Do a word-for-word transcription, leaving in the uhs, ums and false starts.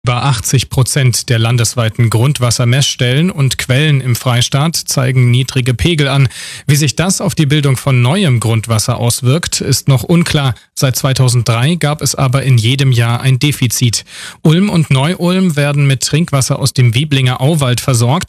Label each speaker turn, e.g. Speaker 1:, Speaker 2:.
Speaker 1: Über achtzig Prozent der landesweiten Grundwassermessstellen und Quellen im Freistaat zeigen niedrige Pegel an. Wie sich das auf die Bildung von neuem Grundwasser auswirkt, ist noch unklar. Seit zweitausenddrei gab es aber in jedem Jahr ein Defizit. Ulm und Neu-Ulm werden mit Trinkwasser aus dem Wieblinger Auwald versorgt.